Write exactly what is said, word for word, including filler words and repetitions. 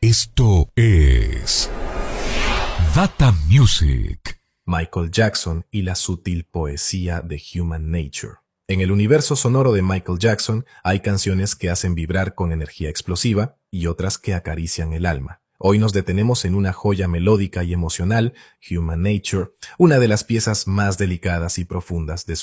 Esto es Data Music. Michael Jackson y la sutil poesía de Human Nature. En el universo sonoro de Michael Jackson hay canciones que hacen vibrar con energía explosiva y otras que acarician el alma. Hoy nos detenemos en una joya melódica y emocional, Human Nature, una de las piezas más delicadas y profundas de su